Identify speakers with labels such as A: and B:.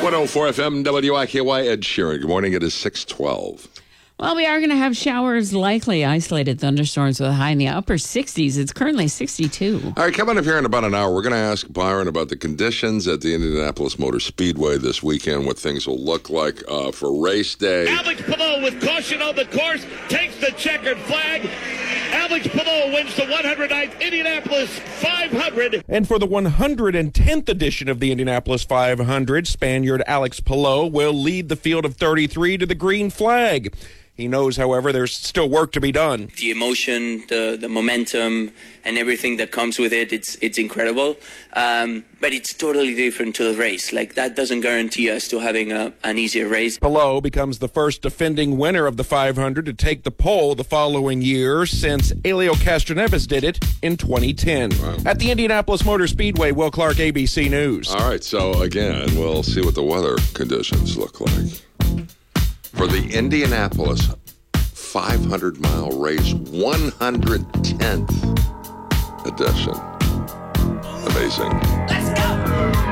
A: 104 FM WIKY, Ed Sheeran. Good morning. It is 6:12.
B: Well, we are going to have showers, likely isolated thunderstorms with a high in the upper 60s. It's currently 62.
A: All right, coming up here in about an hour, we're going to ask Byron about the conditions at the Indianapolis Motor Speedway this weekend, what things will look like for race day.
C: Alex Palou with caution on the course takes the checkered flag. Alex Palou wins the 109th Indianapolis 500.
D: And for the 110th edition of the Indianapolis 500, Spaniard Alex Palou will lead the field of 33 to the green flag. He knows, however, there's still work to be done.
E: The emotion, the momentum, and everything that comes with it, it's incredible. But it's totally different to the race. Like, that doesn't guarantee us to having an easier race.
D: Palou becomes the first defending winner of the 500 to take the pole the following year since Elio Castroneves did it in 2010.
A: Wow.
D: At the Indianapolis Motor Speedway, Will Clark, ABC News.
A: All right, so again, we'll see what the weather conditions look like. For the Indianapolis 500-mile race, 110th edition. Amazing.
F: Let's go!